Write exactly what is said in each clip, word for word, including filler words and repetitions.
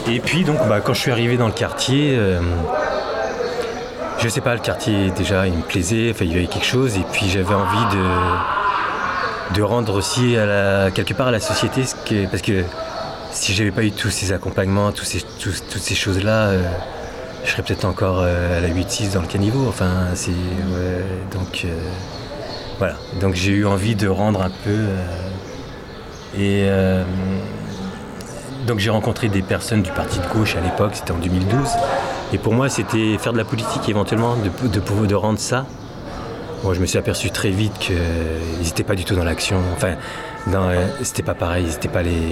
Et puis donc bah, quand je suis arrivé dans le quartier, euh, je sais pas, le quartier déjà il me plaisait, enfin il y avait quelque chose et puis j'avais envie de, de rendre aussi à la, quelque part à la société, ce que, parce que si j'avais pas eu tous ces accompagnements, tous ces, tous, toutes ces choses-là, euh, je serais peut-être encore euh, à la huit six dans le caniveau. Enfin, c'est ouais, donc euh, voilà. Donc j'ai eu envie de rendre un peu euh, et euh, donc j'ai rencontré des personnes du parti de gauche à l'époque, c'était en deux mille douze. Et pour moi, c'était faire de la politique éventuellement, de, de pouvoir de rendre ça. Bon, je me suis aperçu très vite qu'ils n'étaient pas du tout dans l'action. Enfin, dans, euh, c'était pas pareil. Ils n'étaient pas les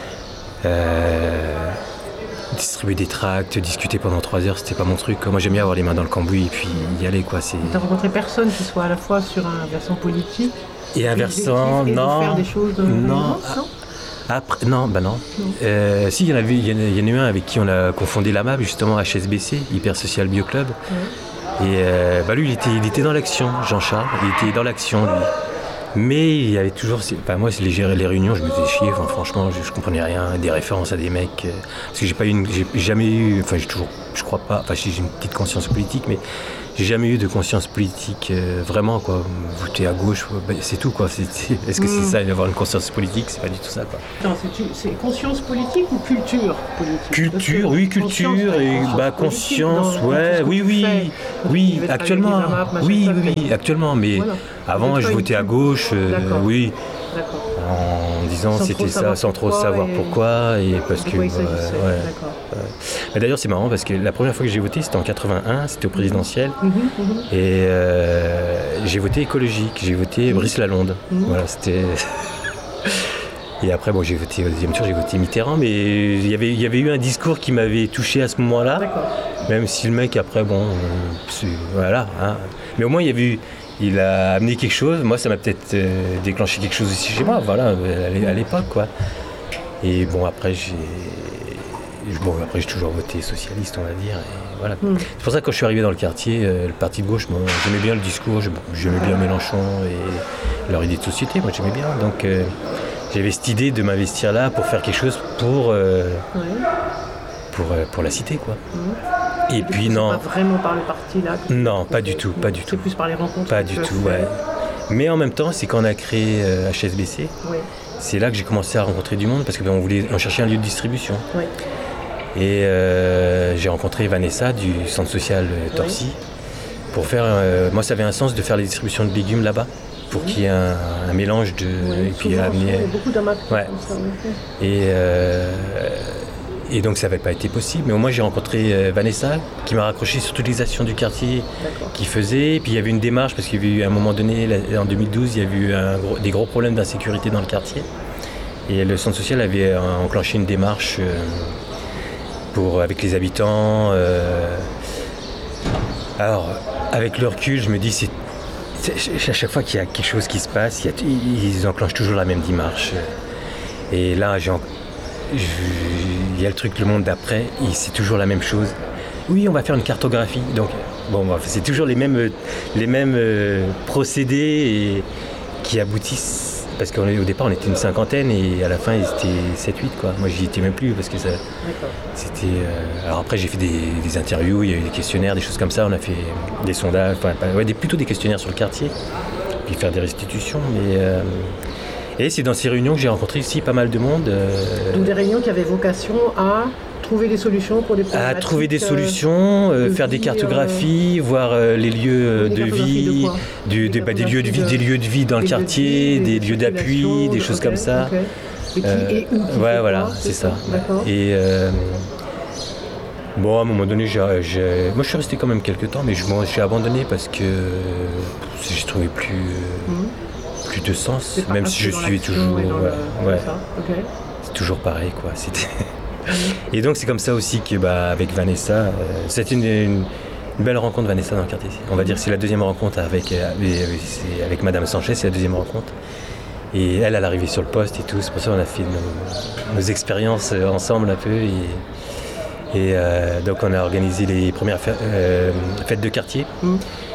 euh, distribuer des tracts, discuter pendant trois heures. C'était pas mon truc. Moi, j'aime bien avoir les mains dans le cambouis et puis y aller, quoi. C'est... T'as rencontré personne qui soit à la fois sur un versant politique et un versant, et, et non, de faire des choses de... non. non, non Après, non, bah non. non. Euh, si, il y en avait, il y en a, il y en a eu un avec qui on a confondé l'A M A B, justement, H S B C, Hyper Social Bio Club. Ouais. Et euh, bah lui, il était, il était dans l'action, Jean-Charles, il était dans l'action, lui. Mais il y avait toujours, enfin moi, les, les réunions, je me faisais chier, enfin, franchement, je, je comprenais rien, des références à des mecs, euh, parce que j'ai pas eu, une, j'ai jamais eu, enfin j'ai toujours, je crois pas, enfin j'ai une petite conscience politique, mais j'ai jamais eu de conscience politique euh, vraiment quoi. Voter à gauche, bah, c'est tout quoi. C'est, c'est, est-ce que mmh. c'est ça d'avoir une conscience politique? C'est pas du tout ça quoi. Non, c'est, c'est conscience politique ou culture politique? Culture, oui, culture et conscience bah conscience, politique, ouais, oui, oui, oui, oui, actuellement, AMAP, oui, oui, oui, actuellement, mais voilà. Avant je votais à gauche, euh, oui. D'accord. En disant sans c'était ça, sans trop savoir et... pourquoi et parce pourquoi que. Ouais, ouais, ouais. D'ailleurs, c'est marrant parce que la première fois que j'ai voté, c'était en quatre-vingt-un, c'était au présidentiel, mmh, mmh. et euh, j'ai voté écologique, j'ai voté Brice Lalonde. Mmh. Voilà, c'était. Et après, bon, j'ai voté au deuxième tour, j'ai voté Mitterrand, mais il y avait, il y avait eu un discours qui m'avait touché à ce moment-là. D'accord. Même si le mec après, bon, euh, voilà. Hein. Mais au moins, il y avait eu. Il a amené quelque chose, moi ça m'a peut-être euh, déclenché quelque chose aussi chez moi, voilà, à l'époque quoi. Et bon après j'ai, bon après j'ai toujours voté socialiste on va dire, et voilà. Mm. C'est pour ça que quand je suis arrivé dans le quartier, euh, le parti de gauche, moi, j'aimais bien le discours, j'aimais bien Mélenchon et leur idée de société, moi j'aimais bien. Donc euh, j'avais cette idée de m'investir là pour faire quelque chose pour, euh, ouais. pour, euh, pour la cité quoi. Mm. Et puis non. Pas vraiment par le parti là. Non, pas du tout, pas du tout. C'est plus par les rencontres. Pas du tout, ouais. Mais en même temps, c'est quand on a créé euh, H S B C, ouais. C'est là que j'ai commencé à rencontrer du monde parce que ben, on voulait, on cherchait un lieu de distribution. Ouais. Et euh, j'ai rencontré Vanessa du centre social euh, Torcy ouais. pour faire. Euh, moi, ça avait un sens de faire les distributions de légumes là-bas. Pour qu'il y ait un, un mélange de. Ouais, et puis amener. Il y a beaucoup d'AMAP ouais. comme ça. Ouais. Et. Euh, Et donc ça n'avait pas été possible, mais au moins j'ai rencontré euh, Vanessa qui m'a raccroché sur toutes les actions du quartier qu'il faisait. Et puis il y avait une démarche parce qu'il y avait eu à un moment donné, en deux mille douze, il y avait eu un gros, des gros problèmes d'insécurité dans le quartier. Et le centre social avait enclenché une démarche euh, pour, avec les habitants. Euh... Alors avec le recul, je me dis, c'est, c'est, à chaque fois qu'il y a quelque chose qui se passe, il y a, ils enclenchent toujours la même démarche. Et là j'ai Je, il y a le truc Le Monde d'après, et c'est toujours la même chose. Oui, on va faire une cartographie. Donc, bon, c'est toujours les mêmes, les mêmes euh, procédés et, qui aboutissent. Parce qu'au départ, on était une cinquantaine et à la fin, ils étaient sept huit quoi. Moi, j'y étais même plus parce que ça. D'accord. C'était. Euh, alors après, j'ai fait des, des interviews, il y a eu des questionnaires, des choses comme ça. On a fait des sondages, enfin, ouais, des, plutôt des questionnaires sur le quartier, puis faire des restitutions, mais. Euh, Et c'est dans ces réunions que j'ai rencontré ici pas mal de monde. Euh... Donc des réunions qui avaient vocation à trouver des solutions pour des problématiques. À trouver des solutions, euh, de faire vie, des cartographies, euh... voir euh, les lieux euh, de vie, de du, de, bah, des, lieux de vie de... des lieux de vie dans le quartier, de vie, des, des lieux d'appui, des choses okay, comme ça. Okay. Et qui euh, est où qui ouais, voilà, quoi, c'est, c'est ça. ça. D'accord. Et euh, bon, à un moment donné, j'ai, j'ai... moi je suis resté quand même quelques temps, mais je, bon, j'ai abandonné parce que j'ai trouvé plus. Euh... Mmh. plus de sens, même si je suis toujours ouais, le... ouais. Okay. C'est toujours pareil quoi. C'était... Et donc c'est comme ça aussi que bah, avec Vanessa, euh, c'est une, une, une belle rencontre Vanessa dans le quartier. On va dire que c'est la deuxième rencontre avec, avec, avec Madame Sanchez, c'est la deuxième rencontre. Et elle, elle est arrivée sur le poste et tout, c'est pour ça qu'on a fait nos, nos expériences ensemble un peu. Et, et euh, donc on a organisé les premières fêtes, euh, fêtes de quartier. Mm.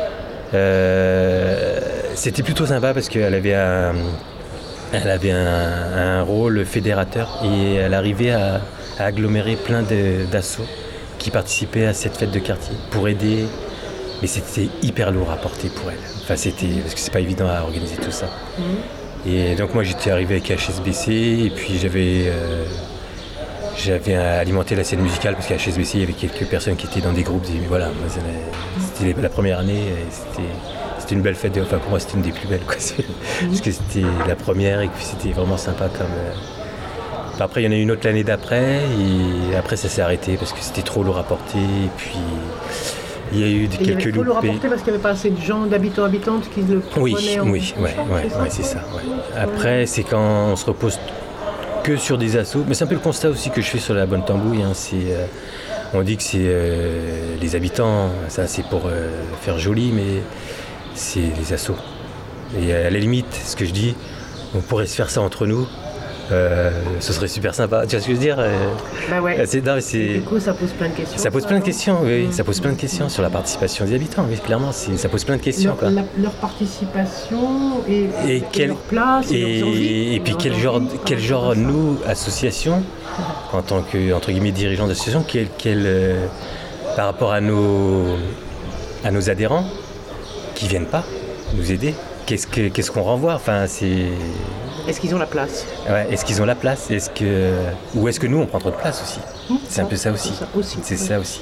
Euh, c'était plutôt sympa parce qu'elle avait un, elle avait un, un rôle fédérateur et elle arrivait à, a aggloméré plein de, d'assauts qui participaient à cette fête de quartier pour aider. Mais c'était hyper lourd à porter pour elle. Enfin, c'était, parce que c'est pas évident à organiser tout ça. Mmh. Et donc moi j'étais arrivé avec H S B C et puis j'avais, euh, j'avais alimenté la scène musicale parce qu'à H S B C il y avait quelques personnes qui étaient dans des groupes. Et voilà, moi, c'était la première année, et c'était, c'était une belle fête. De, enfin pour moi c'était une des plus belles, quoi. Mmh. Parce que c'était la première et puis c'était vraiment sympa comme. Euh... Après il y en a eu une autre l'année d'après et après ça s'est arrêté parce que c'était trop lourd à porter et puis. Il y a eu des, quelques loupés. Il y avait trop le rapporter parce qu'il n'y avait pas assez de gens, d'habitants, habitantes qui le prenaient oui, en oui, ouais, ouais, c'est, ça, ouais, c'est ça. Ouais. Après, c'est quand on se repose que sur des assos. Mais c'est un peu le constat aussi que je fais sur la Bonne Tambouille. Hein, c'est, euh, on dit que c'est euh, les habitants, ça c'est pour euh, faire joli, mais c'est les assos. Et à la limite, ce que je dis, on pourrait se faire ça entre nous. Euh, ce serait super sympa, tu vois ce que je veux dire? Bah ouais. C'est, non, c'est... Du coup, ça pose plein de questions. Ça pose ça, plein de questions, oui, mmh. ça pose plein de questions sur la participation des habitants, oui, clairement, c'est, ça pose plein de questions. Leur, quoi. La, leur participation et, et, et, quel, leur place et, et, leurs envies, et puis quel genre, quel genre nous, association, en tant que entre guillemets dirigeants d'association, quel, quel, euh, par rapport à nos, à nos adhérents qui viennent pas nous aider, qu'est-ce, que, qu'est-ce qu'on renvoie? Enfin, c'est... Est-ce qu'ils ont la place? Ouais, est-ce qu'ils ont la place? Est-ce que... Ou est-ce que nous, on prend trop de place aussi? Mmh, c'est un peu ça aussi. C'est ça aussi. C'est oui. ça aussi.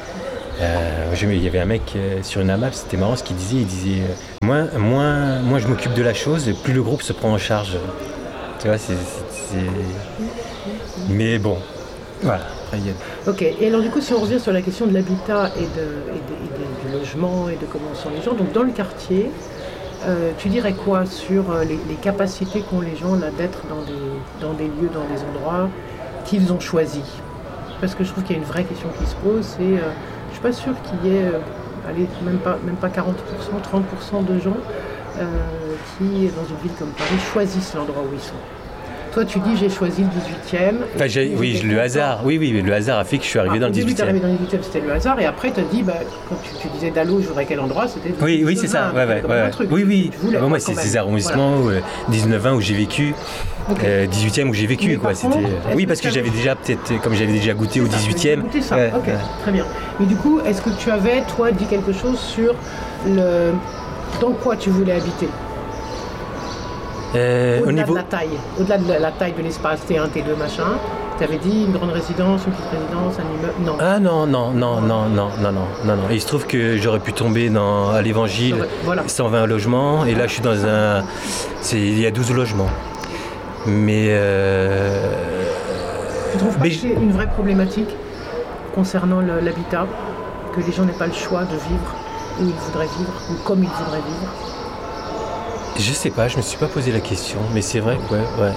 Euh, il y avait un mec euh, sur une AMAP, c'était marrant ce qu'il disait. Il disait euh, moins, moins, moins je m'occupe de la chose, plus le groupe se prend en charge. Tu vois, c'est... c'est, c'est... Mais bon, voilà. Après, il y a... Ok, et alors du coup, si on revient sur la question de l'habitat et, de, et, de, et de, du logement et de comment sont les gens, donc dans le quartier... Euh, tu dirais quoi sur euh, les, les capacités qu'ont les gens là, d'être dans des, dans des lieux, dans des endroits qu'ils ont choisis? Parce que je trouve qu'il y a une vraie question qui se pose, c'est, euh, je ne suis pas sûre qu'il y ait euh, allez, même, pas, même pas quarante pour cent, trente pour cent de gens euh, qui, dans une ville comme Paris, choisissent l'endroit où ils sont. Toi, tu dis j'ai choisi le dix-huitième. Enfin, j'ai, oui, le hasard. Oui, oui, le hasard a fait que je suis arrivé ah, dans le dix-huitième. Au début, tu es arrivé dans le dix-huitième, c'était le hasard. Et après, tu as dit, bah, quand tu, tu disais Dalo, je voudrais quel endroit, c'était. Oui, oui, c'est ça. Ouais, ouais, ouais. Truc. Oui, oui. Voulais, bon, moi, c'est ces arrondissements, voilà. euh, dix-neuf vingt où j'ai vécu, okay. euh, dix-huitième où j'ai vécu. Mais quoi, c'était... Oui, parce que j'avais déjà, peut-être, comme j'avais déjà goûté au dix-huitième. Goûté ça, ouais, ok, ouais. Très bien. Mais du coup, est-ce que tu avais, toi, dit quelque chose sur le... dans quoi tu voulais habiter? Euh, au-delà au niveau... de la taille, au-delà de la taille de l'espace T un, T deux, machin, tu avais dit une grande résidence, une petite résidence, un immeuble, non. Ah non, non, non, non, non, non, non, non, non. Il se trouve que j'aurais pu tomber dans, à l'évangile, voilà. cent vingt logements, et là je suis dans un... C'est, il y a douze logements. Mais... Euh... Tu trouves pas Mais que c'est une vraie problématique concernant le, l'habitat, que les gens n'aient pas le choix de vivre où ils voudraient vivre, ou comme ils voudraient vivre? Je sais pas, je me suis pas posé la question, mais c'est vrai que ouais, ouais.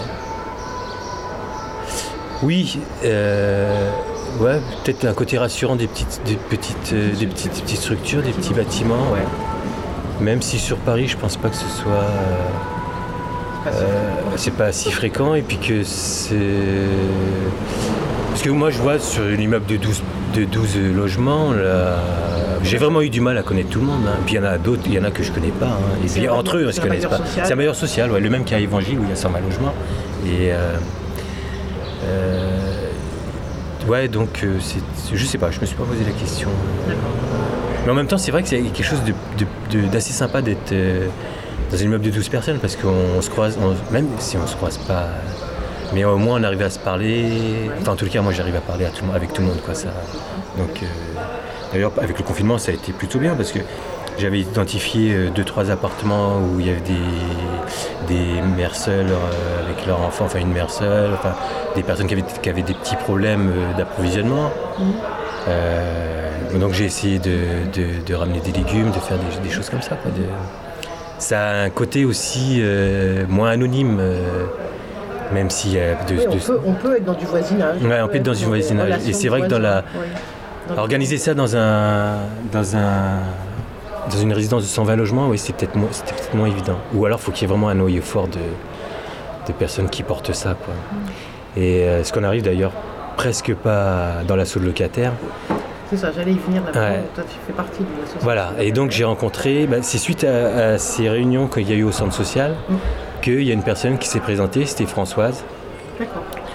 Oui, euh, ouais, peut-être un côté rassurant des petites, des petites, euh, des petites, des petites structures, des petits bâtiments, ouais. Même si sur Paris, je pense pas que ce soit, euh, euh, c'est pas si fréquent, et puis que c'est, parce que moi je vois sur un immeuble de douze, de douze logements là. J'ai vraiment eu du mal à connaître tout le monde. Hein. Puis il y en a d'autres, il y en a que je connais pas. Hein. Et puis entre eux, ils se connaissent pas. Social. C'est un bailleur social, ouais, le même qu'à Évangile où il y a cent vingt logements. Et euh, euh, ouais, donc euh, c'est, je sais pas, je me suis pas posé la question. D'accord. Mais en même temps, c'est vrai que c'est quelque chose de, de, de, d'assez sympa d'être euh, dans un immeuble de douze personnes parce qu'on se croise, on, même si on se croise pas, mais au moins on arrive à se parler. Enfin, en tout cas, moi j'arrive à parler à tout, avec tout le monde, quoi. Ça. Donc. Euh, D'ailleurs, avec le confinement, ça a été plutôt bien parce que j'avais identifié euh, deux, trois appartements où il y avait des, des mères seules euh, avec leurs enfants, enfin une mère seule, enfin des personnes qui avaient, qui avaient des petits problèmes euh, d'approvisionnement. Mmh. Euh, donc j'ai essayé de, de, de ramener des légumes, de faire des, des choses comme ça. Quoi, de... Ça a un côté aussi euh, moins anonyme. Euh, Même s'il y a de, oui, on, de... Peut, on peut être dans du voisinage. Ouais, on peut être dans du voisinage. Et c'est vrai que dans la... Ouais. Organiser ça dans un, dans un, dans une résidence de cent vingt logements, oui, c'est peut-être, mo- c'était peut-être moins évident. Ou alors, il faut qu'il y ait vraiment un noyau fort de, de personnes qui portent ça, quoi. Mm. Et euh, ce qu'on arrive d'ailleurs presque pas dans l'assaut de locataires. C'est ça, j'allais y venir là-bas. Ouais. Toi, tu fais partie de l'association. Voilà. Et donc, j'ai rencontré, bah, c'est suite à, à ces réunions qu'il y a eu au centre social, mm. qu'il y a une personne qui s'est présentée, c'était Françoise. D'accord.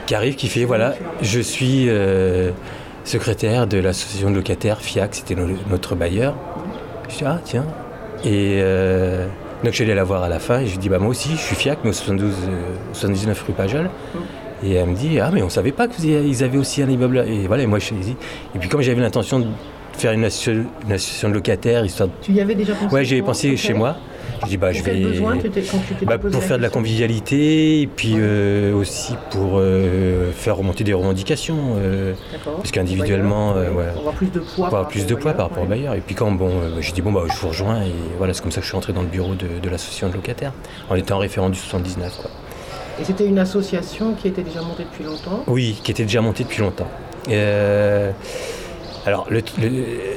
qui arrive, qui fait, voilà, je suis euh, secrétaire de l'association de locataires F I A C, c'était no- notre bailleur. Je dis, ah tiens. Et euh, donc je suis allé la voir à la fin et je lui dis, bah moi aussi, je suis F I A C, mais au soixante-douze, euh, soixante-dix-neuf rue Pajol. Et elle me dit, ah mais on savait pas qu'ils avaient aussi un immeuble. Et voilà, et moi je suis dit. Et puis comme j'avais l'intention de faire une, asso- une association de locataires, histoire de... Tu y avais déjà pensé? Ouais, j'y avais pensé okay. chez moi. Je dis, bah, pour je quel vais. besoin tu étais, quand tu t'es bah, posé pour la faire de la question? convivialité et puis euh, aussi pour euh, faire remonter des revendications. Euh, parce qu'individuellement, euh, ouais, pour avoir plus de poids, pour avoir plus de poids par rapport ouais. au bailleur. Et puis quand bon, euh, j'ai dit, bon, bah, je vous rejoins. Et voilà, c'est comme ça que je suis rentré dans le bureau de, de l'association de locataires, en étant référent du soixante-dix-neuf. Quoi. Et c'était une association qui était déjà montée depuis longtemps? Oui, qui était déjà montée depuis longtemps. Euh, alors, le. le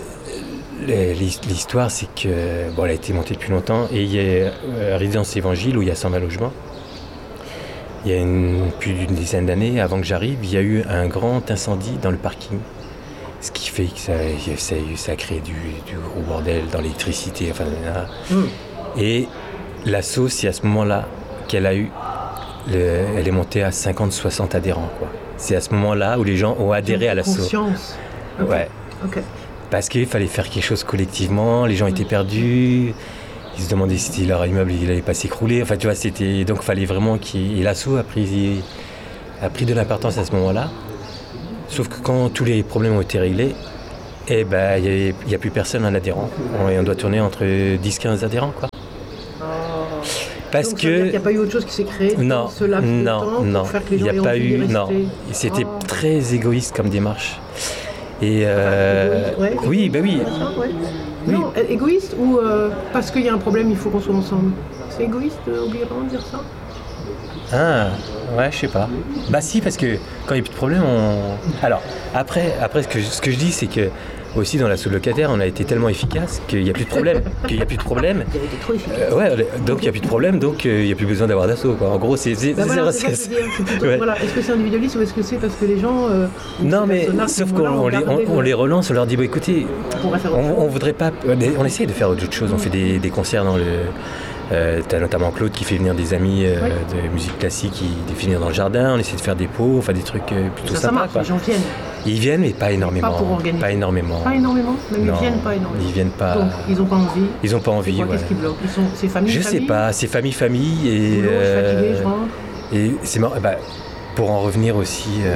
L'histoire, c'est que bon, elle a été montée depuis longtemps et il y a euh, Résidence Évangile où il y a cent vingt logements. Il y a une, plus d'une dizaine d'années, avant que j'arrive, il y a eu un grand incendie dans le parking. Ce qui fait que ça, ça, ça a créé du, du gros bordel dans l'électricité. Enfin, mm. Et l'asso, c'est à ce moment-là qu'elle a eu, le, elle est montée à cinquante soixante adhérents. Quoi. C'est à ce moment-là où les gens ont adhéré à l'asso. Conscience. Okay. Ouais. Okay. Parce qu'il fallait faire quelque chose collectivement, les gens étaient perdus, ils se demandaient si leur immeuble il allait pas s'écrouler. Enfin, tu vois, c'était donc il fallait vraiment qu'il. Et l'asso a pris, a pris de l'importance à ce moment-là. Sauf que quand tous les problèmes ont été réglés, eh ben il n'y a, a plus personne en adhérent. Et on doit tourner entre dix quinze adhérents, quoi. Oh. Parce donc, que il n'y a pas eu autre chose qui s'est créé non, dans ce laps non, de temps non, pour faire que les gens il n'y a pas eu, rester. non, c'était oh. très égoïste comme démarche. Et euh, enfin, égoïste, ouais, oui, bah oui. Ça, ouais. oui. Non, égoïste ou euh, parce qu'il y a un problème, il faut qu'on soit ensemble. C'est égoïste, euh, oubliez vraiment de dire ça. Ah, ouais, je sais pas. Bah si, parce que quand il n'y a plus de problème, on. Alors après, après ce que ce que je dis, c'est que aussi dans la sous-locataire, on a été tellement efficace qu'il n'y a plus de problème. qu'il n'y a plus de problème. Il a été trop efficace. Euh, ouais, donc il n'y a plus de problème, donc il euh, n'y a plus besoin d'avoir d'assaut. Quoi. En gros, c'est. c'est, bah c'est, voilà, c'est, c'est, c'est, c'est, c'est plutôt, ouais. Voilà. Est-ce que c'est individualiste ou est-ce que c'est parce que les gens. Euh, non, mais sauf qu'on on les, on, on les relance, on leur dit bah, écoutez, on, on voudrait pas. On essaye de faire autre chose. On fait des, des concerts dans le. Euh, t'as notamment Claude qui fait venir des amis euh, ouais. de musique classique qui les fait venir dans le jardin, on essaie de faire des pots, enfin des trucs euh, plutôt ça, sympas. Ça marche, quoi. Les gens viennent. Ils viennent mais pas énormément. Pas pour organiser. Pas énormément. Pas énormément, mais non, ils viennent pas énormément. Ils viennent pas. Donc ils ont pas envie. Ils ont pas envie. C'est quoi, ouais. Qu'est-ce qui bloque Ils sont, c'est famille. Je famille sais pas, c'est famille famille et. Boulot, euh, fatigué, je rentre. Et c'est marrant, bah, pour en revenir aussi euh,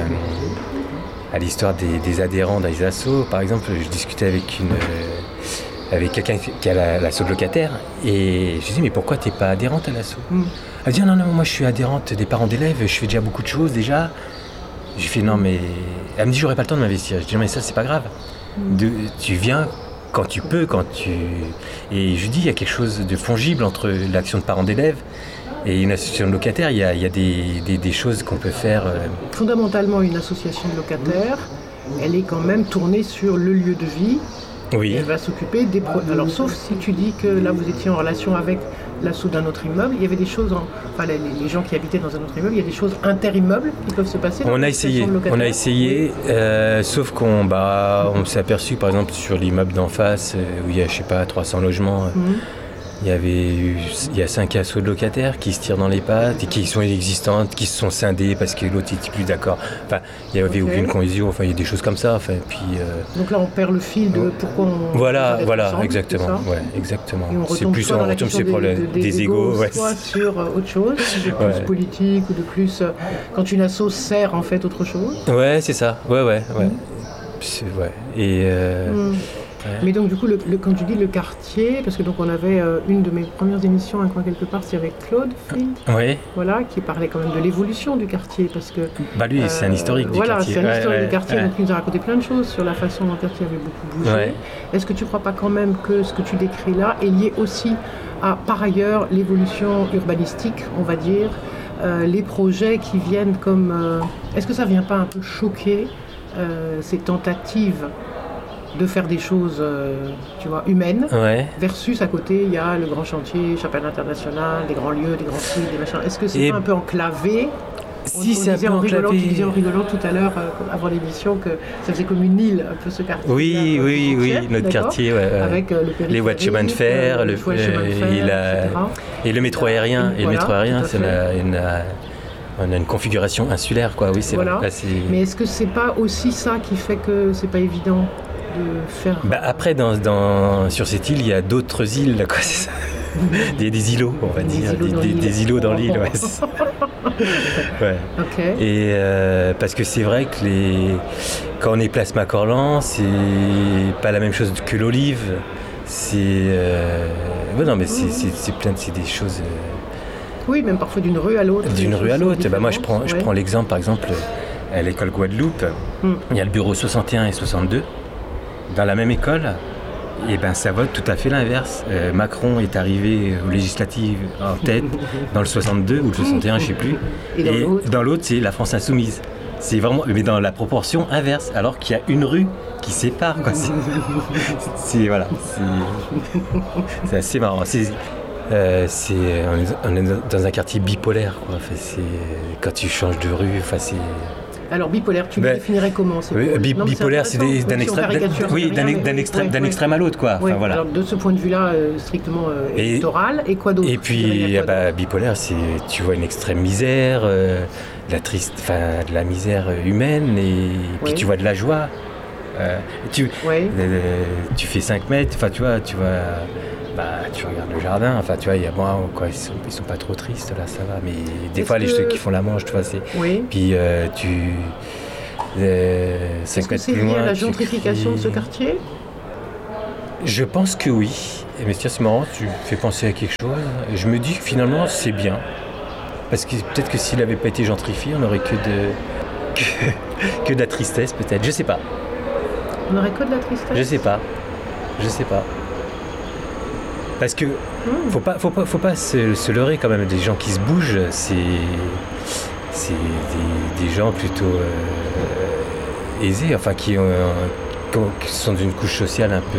à l'histoire des, des adhérents dans les assos, par exemple, je discutais avec une. Euh, avec quelqu'un qui a la, l'asso de locataire et je lui dis mais pourquoi t'es pas adhérente à l'asso? mm. Elle dit non non moi je suis adhérente des parents d'élèves, je fais déjà beaucoup de choses déjà. Je lui fais non mais elle me dit j'aurais pas le temps de m'investir. Je dis non mais ça c'est pas grave. mm. de, tu viens quand tu peux, quand tu et je lui dis il y a quelque chose de fongible entre l'action de parents d'élèves et une association de locataires. Il y a, il y a des, des, des choses qu'on peut faire. euh... Fondamentalement une association de locataires, elle est quand même tournée sur le lieu de vie. Oui. Elle va s'occuper des pro... Alors, sauf si tu dis que là, vous étiez en relation avec l'assaut d'un autre immeuble, il y avait des choses, en... enfin, les, les gens qui habitaient dans un autre immeuble, il y a des choses inter-immeubles qui peuvent se passer. On a essayé, on a essayé, oui. euh, sauf qu'on bah, on s'est aperçu, par exemple, sur l'immeuble d'en face, où il y a, je sais pas, trois cents logements, mm-hmm. il y avait eu, il y a cinq assauts de locataires qui se tirent dans les pattes et qui sont inexistantes, qui se sont scindés parce que l'autre n'était plus d'accord. Enfin, il n'y avait okay. aucune cohésion. Enfin, il y a des choses comme ça. Enfin, puis. Euh... Donc là, on perd le fil de pourquoi on. Voilà, voilà, ensemble, exactement. Ouais, exactement. Et on c'est plus soit on retombe sur des, des, des, des égos, ouais. soit sur euh, autre chose, de plus ouais. politique ou de plus euh, quand une asso sert en fait autre chose. Ouais, c'est ça. Ouais, ouais, ouais. Mm. C'est, ouais. Et. Euh... Mm. Ouais. Mais donc du coup, le, le, quand tu dis le quartier, parce que donc on avait euh, une de mes premières émissions, un coin quelque part, c'est avec Claude Field, oui. voilà, qui parlait quand même de l'évolution du quartier, parce que bah lui, euh, c'est un historique du voilà, quartier. Voilà, c'est un ouais, historique ouais, du quartier, ouais. donc il nous a raconté plein de choses sur la façon dont le quartier avait beaucoup bougé. Ouais. Est-ce que tu ne crois pas quand même que ce que tu décris là est lié aussi à, par ailleurs, l'évolution urbanistique, on va dire, euh, les projets qui viennent comme... Euh, est-ce que ça ne vient pas un peu choquer euh, ces tentatives de faire des choses, euh, tu vois, humaines, ouais. versus à côté, il y a le grand chantier, Chapelle internationale, des grands lieux, des grands sites, des machins. Est-ce que c'est Et... pas un peu enclavé? Si, on, c'est on un peu en enclavé. Rigolant, tu disais en rigolant tout à l'heure, euh, avant l'émission, que ça faisait comme une île, un peu ce quartier. Oui, là, oui, oui, notre d'accord quartier, ouais, avec euh, le les voies de chemin de fer, euh, le, le, chemin de fer et, la, et le métro aérien. Et, et voilà, le métro aérien, c'est une, une, On a une configuration insulaire, quoi. Oui, c'est voilà. vrai. Là, c'est... Mais est-ce que c'est pas aussi ça qui fait que c'est pas évident de faire... Bah, après, dans, dans, sur cette île, il y a d'autres îles, là, quoi, c'est ça. Des, des îlots, on va des dire. Îlots des, des, des îlots dans l'île, ouais. ouais. Okay. Et euh, parce que c'est vrai que les... quand on est place Macorlan, c'est pas la même chose que l'Olive. C'est... Euh... Ouais, non, mais c'est, c'est, c'est plein de... C'est des choses... Euh... Oui, même parfois d'une rue à l'autre. D'une rue à l'autre. Bah, moi, je prends, ouais. je prends l'exemple, par exemple, à l'école Guadeloupe, mm. il y a le bureau soixante et un et soixante-deux. Dans la même école, et ben, ça vote tout à fait l'inverse. Euh, Macron est arrivé aux législatives en tête dans le soixante-deux ou le soixante et un, je ne sais plus. Et dans, et l'autre. dans l'autre, c'est la France insoumise. C'est vraiment, mais dans la proportion inverse, alors qu'il y a une rue qui sépare. Quoi. C'est, c'est, voilà, c'est, c'est assez marrant. C'est, Euh, c'est, on est dans un quartier bipolaire, quoi. Enfin, c'est, quand tu changes de rue, enfin, c'est... Alors bipolaire, tu le ben, définirais comment c'est oui, bi- non, Bipolaire, c'est, c'est d'un, extrême, oui, d'un, rien, d'un, extrême, ouais, d'un ouais. extrême à l'autre, quoi. Ouais, enfin, voilà. Alors de ce point de vue-là, euh, strictement euh, et, électoral, et quoi d'autre? Et puis, ah bah, bipolaire, c'est, tu vois une extrême misère, euh, de la triste, enfin, de la misère humaine, et oui. puis tu vois de la joie. Euh, tu, oui. euh, tu fais cinq mètres, enfin, tu vois, tu vois. Bah, tu regardes le jardin, enfin tu vois, il y a moi, quoi, ils sont, ils sont pas trop tristes là, ça va, mais des Est-ce fois que... les ceux qui font la manche, tu vois, c'est. Oui. Puis euh, tu. Euh, Est-ce que c'est lié à la gentrification cries... de ce quartier? Je pense que oui. Et mais tiens, c'est marrant, tu fais penser à quelque chose. Je me dis que finalement c'est bien. Parce que peut-être que s'il n'avait pas été gentrifié, on n'aurait que de. que, que de la tristesse, peut-être. Je sais pas. On n'aurait que de la tristesse? Je sais pas. Je sais pas. Parce que mmh. faut pas, faut pas, faut pas se, se leurrer quand même. Des gens qui se bougent, c'est, c'est des, des gens plutôt euh, aisés, enfin qui, ont, qui sont d'une couche sociale un peu.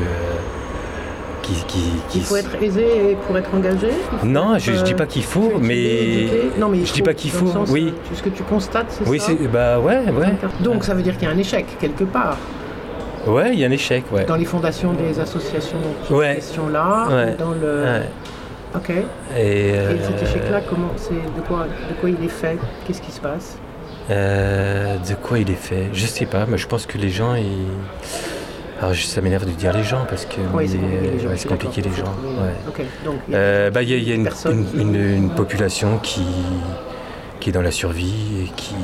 Euh, qui, qui, qui, il faut être aisé pour être engagé. Non, je, je dis pas qu'il faut, mais, non, mais je faut, dis pas qu'il faut. Sens, oui. Ce que tu constates, c'est oui, ça. Oui, bah ouais, ouais. Donc ça veut dire qu'il y a un échec quelque part. Ouais, il y a un échec, ouais. Dans les fondations des associations qui ouais. sont là, ouais. dans le. Ouais. Ok. Et, euh... Et cet échec-là, comment c'est, de quoi, de quoi il est fait? Qu'est-ce qui se passe? euh, De quoi il est fait? Je sais pas, mais je pense que les gens, ils... alors ça m'énerve de dire les gens parce que oui, c'est compliqué les gens. Ouais, c'est compliqué les gens. Ouais. Okay. Donc il y a, euh, bah, y a, y a une, une, qui... une, une population qui qui est dans la survie et qui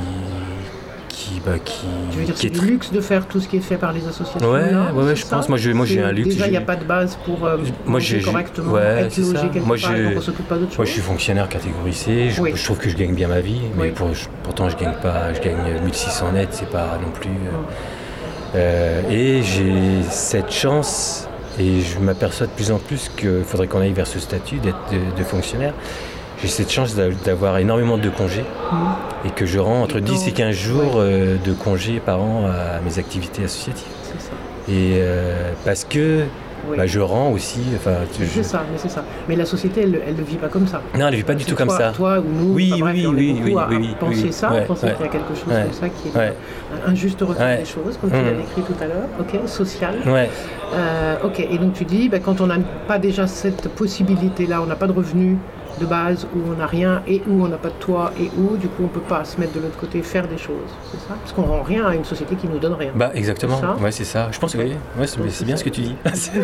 Qui, bah, qui, tu veux dire qui c'est du luxe de faire tout ce qui est fait par les associations? Ouais, là, ouais, ouais je ça pense. Moi, je, moi j'ai un luxe. Déjà, il j'ai... n'y a pas de base pour euh, moi, j'ai, correctement ouais, être logé quelque moi, part, donc on s'occupe pas d'autre chose. Moi, je suis fonctionnaire catégorie C. Je, oui. je trouve que je gagne bien ma vie, mais oui. pour, je, pourtant, je gagne pas. Je gagne mille six cents net, c'est pas non plus. Euh, hum. euh, et j'ai cette chance, et je m'aperçois de plus en plus qu'il faudrait qu'on aille vers ce statut d'être de, de fonctionnaire. J'ai cette chance d'avoir énormément de congés mmh. et que je rends entre dix et quinze jours ouais. euh, de congés par an à mes activités associatives. C'est ça. Et euh, parce que oui. bah, je rends aussi... C'est je... ça, mais c'est ça. Mais la société, elle ne vit pas comme ça. Non, elle ne vit pas du c'est tout toi, comme ça. Toi ou nous, oui, enfin, bref, oui, on oui, est beaucoup oui, à, oui, à penser oui, ça, ouais, penser ouais, qu'il y a quelque chose ouais, comme ça qui est ouais. un juste retour ouais. des choses, comme mmh. tu l'as décrit tout à l'heure, ok, social. Ouais. Euh, ok, et donc tu dis, bah, quand on n'a pas déjà cette possibilité-là, on n'a pas de revenus de base, où on n'a rien et où on n'a pas de toit et où du coup on ne peut pas se mettre de l'autre côté, faire des choses, c'est ça? Parce qu'on ne rend rien à une société qui ne nous donne rien. Bah exactement, c'est ouais c'est ça. Je pense que oui, ouais, c'est, c'est, c'est bien ça. Ce que tu dis.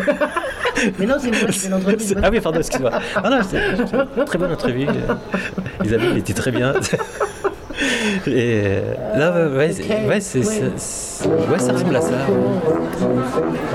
Mais non, c'est une, c'est une entrevue. Ah oui, pardon, excuse-moi. Ah non, c'est une très bonne entrevue. Isabelle était très bien. Et là, ouais, ouais, okay. ouais, c'est, ouais. C'est, c'est, ouais, ça ressemble à ça.